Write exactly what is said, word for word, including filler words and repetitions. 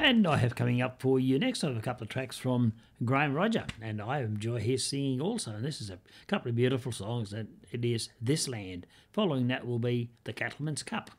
And I have coming up for you next, I have a couple of tracks from Graham Roger, and I enjoy his singing also. And this is a couple of beautiful songs, and it is This Land. Following that will be The Cattleman's Cup.